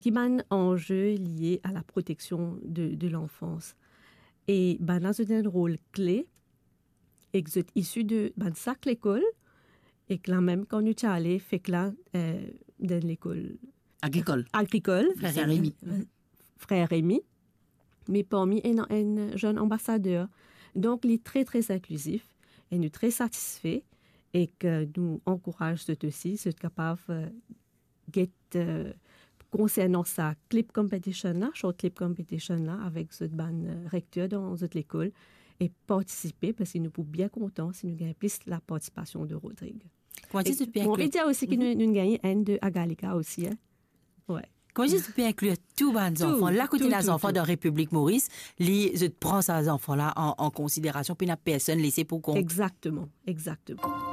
qui est un enjeu lié à la protection de l'enfance. Et ben, là, c'est un rôle clé et que c'est issu de sac l'école et que là même quand nous sommes allés, fait que là, dans l'école agricole, frère Rémi, mais parmi un jeune ambassadeur. Donc, il est très, très inclusif et nous très satisfaits et que nous encourage aussi, c'est capable de concernant sa clip competition là, short clip competition là, avec ce ban recteur dans cette école et participer parce que nous sommes bien contents si nous gagnons plus la participation de Rodrigue. On va dire aussi que nous gagnons un de Agalica aussi. Hein? Ouais. Comment tu peux inclure tous les enfants? Là, côté les enfants de République Maurice, je prends ces enfants-là en considération, puis il n'y a personne laissé pour compte. Exactement, exactement.